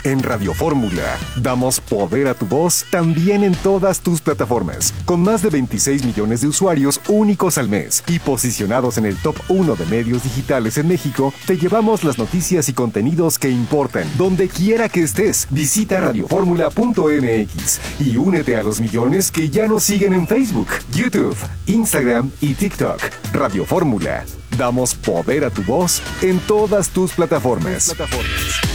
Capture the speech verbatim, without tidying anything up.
En Radio Fórmula, damos poder a tu voz también en todas tus plataformas, con más de veintiséis millones de usuarios únicos al mes y posicionados en el top uno de medios digitales en México. Te llevamos las noticias y contenidos que importan, donde quiera que estés. Visita radio fórmula punto m x y únete a los millones que ya nos siguen en Facebook, YouTube, Instagram y TikTok. Radio Fórmula. Damos poder a tu voz en todas tus plataformas. plataformas.